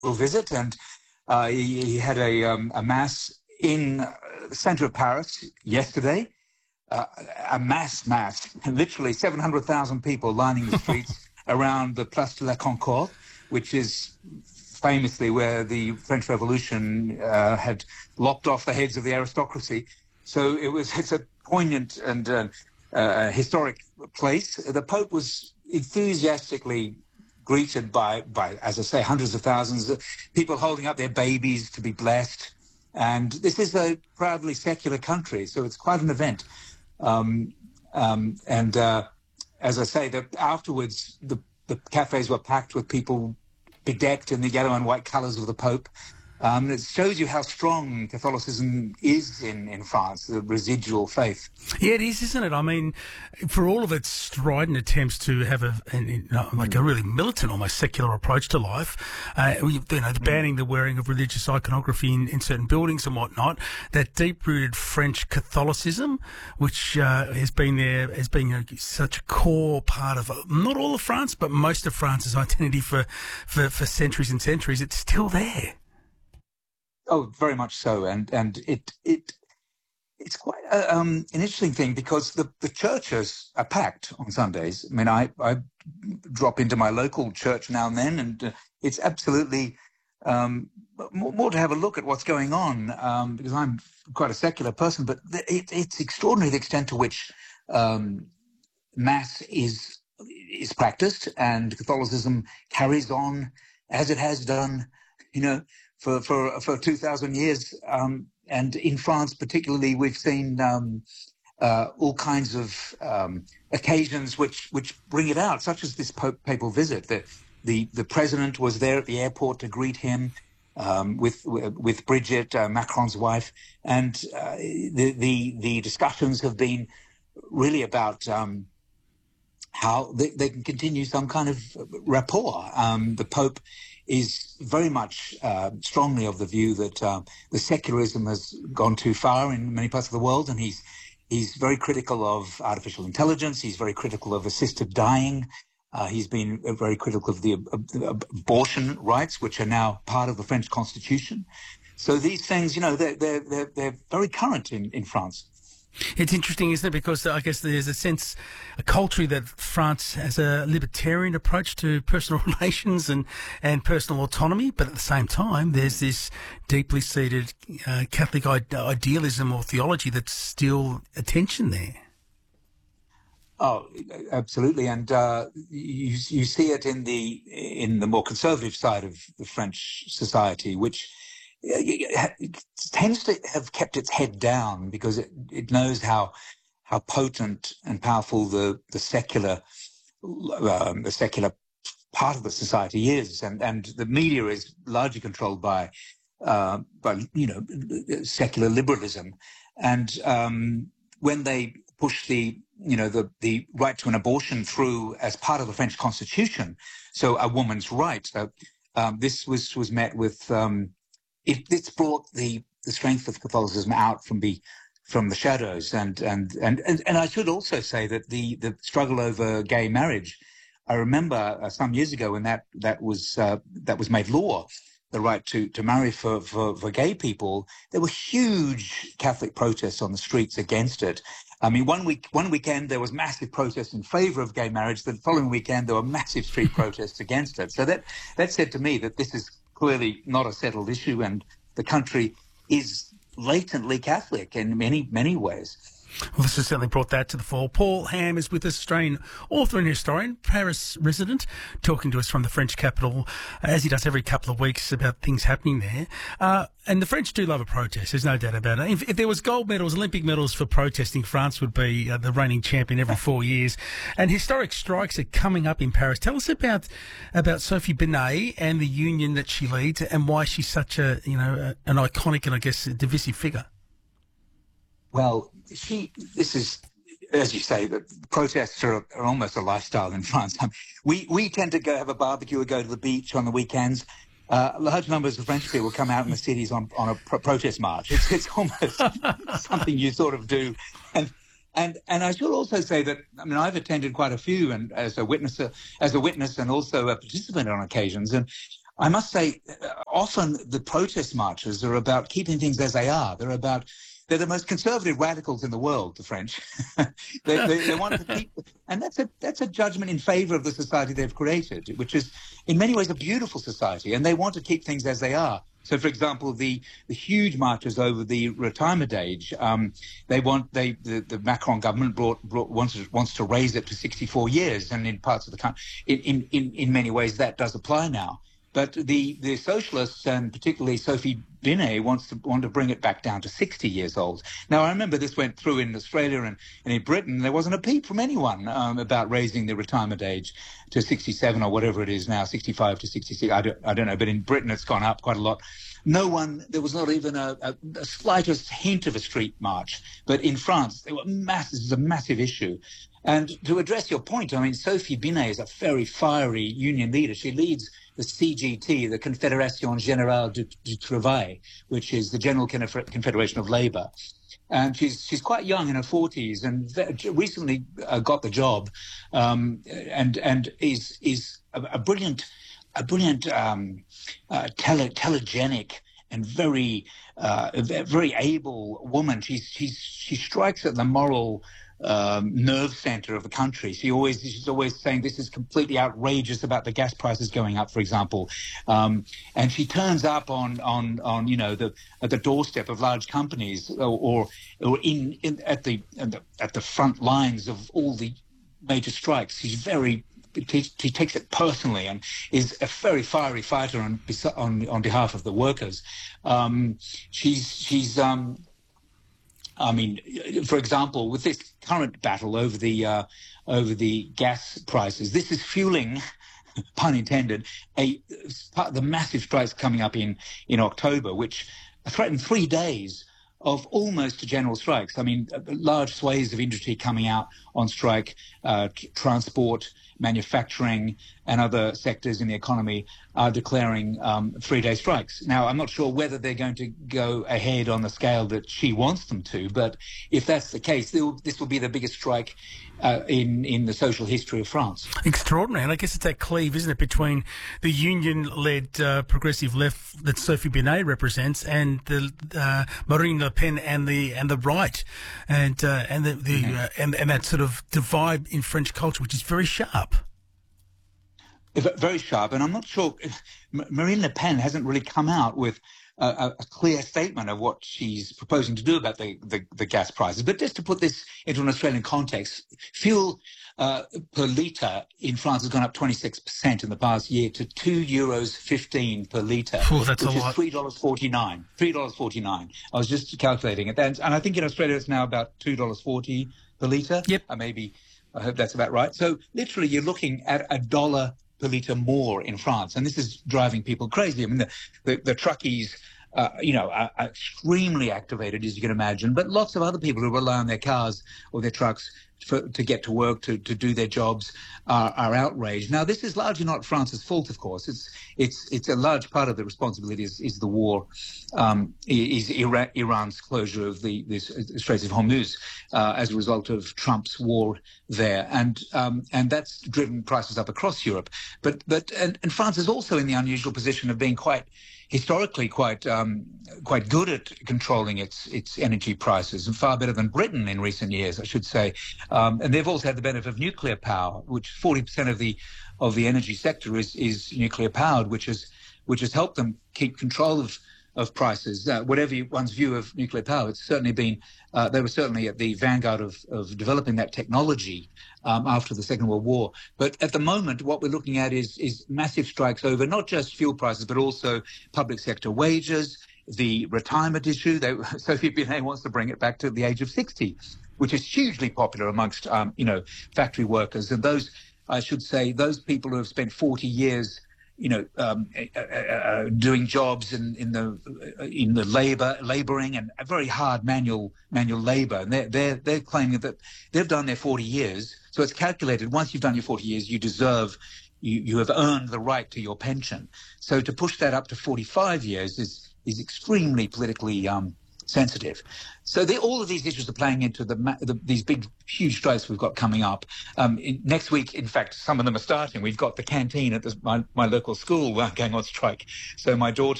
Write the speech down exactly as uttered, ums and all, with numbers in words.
visit, and uh, he, he had a, um, a mass in the centre of Paris yesterday. Uh, a mass mass, literally seven hundred thousand people lining the streets around the Place de la Concorde, which is famously where the French Revolution uh, had lopped off the heads of the aristocracy. So it was it's a poignant and uh, uh, historic place. The Pope was enthusiastically greeted by, by, as I say, hundreds of thousands of people holding up their babies to be blessed. And this is a proudly secular country, so it's quite an event. Um, um, and uh, as I say, that afterwards, the, the cafes were packed with people bedecked in the yellow and white colours of the Pope. Um, it shows you how strong Catholicism is in, in France, the residual faith. Yeah, it is, isn't it? I mean, for all of its strident attempts to have a an, like a really militant, almost secular approach to life, uh, you know, the banning the wearing of religious iconography in, in certain buildings and whatnot, that deep-rooted French Catholicism, which uh, has been there, has been a, such a core part of not all of France, but most of France's identity for, for, for centuries and centuries, it's still there. Oh, very much so, and and it it it's quite a, um, an interesting thing because the, the churches are packed on Sundays. I mean, I, I drop into my local church now and then, and uh, it's absolutely um, more, more to have a look at what's going on um, because I'm quite a secular person. But it, it's extraordinary the extent to which um, Mass is is practiced and Catholicism carries on as it has done, you know. For, for for two thousand years, um, and in France particularly, we've seen um, uh, all kinds of um, occasions which which bring it out, such as this Pope papal visit. The, the the president was there at the airport to greet him um, with with Brigitte, uh, Macron's wife, and uh, the the the discussions have been really about um, how they, they can continue some kind of rapport. Um, the Pope is very much uh, strongly of the view that uh, the secularism has gone too far in many parts of the world, and he's he's very critical of artificial intelligence. He's very critical of assisted dying. Uh, he's been very critical of the, uh, the abortion rights, which are now part of the French Constitution. So these things, you know, they're they're they're, they're very current in, in France. It's interesting, isn't it? Because I guess there's a sense, a culture that France has a libertarian approach to personal relations and, and personal autonomy, but at the same time, there's this deeply seated uh, Catholic idealism or theology that's still a tension there. Oh, absolutely, and uh, you you see it in the in the more conservative side of the French society, which it tends to have kept its head down because it, it knows how how potent and powerful the the secular um, the secular part of the society is, and and the media is largely controlled by uh, by you know secular liberalism, and um, when they push the you know the the right to an abortion through as part of the French Constitution, so a woman's right, uh, um, this was was met with. Um, It, it's brought the, the strength of Catholicism out from the from the shadows, and and, and, and and I should also say that the, the struggle over gay marriage. I remember uh, some years ago when that that was uh, that was made law, the right to, to marry for, for, for gay people. There were huge Catholic protests on the streets against it. I mean, one week one weekend there was massive protests in favour of gay marriage. The following weekend there were massive street protests against it. So that that said to me that this is clearly not a settled issue, and the country is latently Catholic in many, many ways. Well, this has certainly brought that to the fore. Paul Ham is with us, Australian author and historian, Paris resident, talking to us from the French capital, as he does every couple of weeks, about things happening there. Uh, and the French do love a protest, there's no doubt about it. If, if there was gold medals, Olympic medals for protesting, France would be uh, the reigning champion every four years. And historic strikes are coming up in Paris. Tell us about about Sophie Binet and the union that she leads and why she's such a, you know, a, an iconic and, I guess, a divisive figure. Well, she. This is, as you say, the protests are, are almost a lifestyle in France. Um, we we tend to go have a barbecue or go to the beach on the weekends. Uh, large numbers of French people come out in the cities on, on a pro- protest march. It's it's almost something you sort of do. And and and I should also say that I mean I've attended quite a few, and as a witness, as a witness, and also a participant on occasions. And I must say, uh, often the protest marches are about keeping things as they are. They're about they're the most conservative radicals in the world, the French. they, they, they want to keep, and that's a that's a judgment in favour of the society they've created, which is in many ways a beautiful society, and they want to keep things as they are. So, for example, the, the huge marches over the retirement age, um, they want they the, the Macron government brought, brought wants to, wants to raise it to sixty-four years, and in parts of the country, in in in many ways that does apply now. But the, the socialists, and particularly Sophie Binet, wants to want to bring it back down to sixty years old. Now, I remember this went through in Australia and, and in Britain. There wasn't a peep from anyone um, about raising the retirement age to sixty-seven or whatever it is now, sixty-five to sixty-six. I don't, I don't know, but in Britain it's gone up quite a lot. No one, there was not even a, a, a slightest hint of a street march. But in France, there were mass, this is a massive issue. And to address your point, I mean, Sophie Binet is a very fiery union leader. She leads the C G T, the Confédération Générale du, du Travail, which is the General Confederation of Labour. And she's she's quite young, in her forties, and recently uh, got the job, um, and and is is a, a brilliant a brilliant um, uh, tele, telegenic and very uh, very able woman. She's she's she strikes at the moral Um, nerve center of the country. She always, she's always saying this is completely outrageous about the gas prices going up, for example. Um, and she turns up on, on, on, you know, the, at the doorstep of large companies or, or, or in, in, at the, at the, at the front lines of all the major strikes. She's very, she takes it personally and is a very fiery fighter on, on, on behalf of the workers. Um, she's, she's, um, I mean, for example, with this current battle over the uh, over the gas prices, this is fueling, pun intended, a the massive strikes coming up in in October, which threaten three days of almost general strikes. I mean, large swathes of industry coming out on strike, uh, transport, manufacturing, and other sectors in the economy are declaring um, three-day strikes. Now, I'm not sure whether they're going to go ahead on the scale that she wants them to, but if that's the case, this will be the biggest strike uh, in, in the social history of France. Extraordinary. And I guess it's that cleave, isn't it, between the union-led uh, progressive left that Sophie Binet represents and the uh, Marine Le Pen and the and the right, and uh, and the, the mm-hmm. uh, and, and that sort of divide in French culture, which is very sharp. Very sharp, and I'm not sure Marine Le Pen hasn't really come out with a, a clear statement of what she's proposing to do about the, the, the gas prices. But just to put this into an Australian context, fuel uh, per litre in France has gone up twenty-six percent in the past year to two euros fifteen per litre, oh, that's which a is lot. three dollars forty-nine. three dollars forty-nine. I was just calculating it, and I think in Australia it's now about two dollars forty per litre. Yep. Uh, maybe I hope that's about right. So literally, you're looking at a dollar per litre more in France, and this is driving people crazy. I mean, the, the, the truckies, uh, you know, are, are extremely activated, as you can imagine, but lots of other people who rely on their cars or their trucks for, to get to work, to, to do their jobs, are, are outraged. Now, this is largely not France's fault, of course. It's it's it's a large part of the responsibility is, is the war, um, is Iran, Iran's closure of the, the Straits of Hormuz uh, as a result of Trump's war there, and um, and that's driven prices up across Europe. But but and, and France is also in the unusual position of being quite historically quite um, quite good at controlling its its energy prices, and far better than Britain in recent years, I should say. Um, and they've also had the benefit of nuclear power, which forty percent of the of the energy sector is is nuclear powered, which has which has helped them keep control of of prices. Uh, whatever one's view of nuclear power, it's certainly been uh, they were certainly at the vanguard of of developing that technology um, after the Second World War. But at the moment, what we're looking at is is massive strikes over not just fuel prices, but also public sector wages, the retirement issue. They, Sophie Binet wants to bring it back to the age of sixty, which is hugely popular amongst um, you know factory workers, and those I should say those people who have spent forty years you know, um, uh, uh, doing jobs in, in the in the labour, labouring and very hard manual manual labour, and they're they're they're claiming that they've done their forty years. So it's calculated once you've done your forty years, you deserve, you you have earned the right to your pension. So to push that up to forty-five years is is extremely politically um, sensitive. So they, all of these issues are playing into the, the these big, huge strikes we've got coming up. Um, in, next week, in fact, some of them are starting. We've got the canteen at the, my, my local school going on strike. So my daughter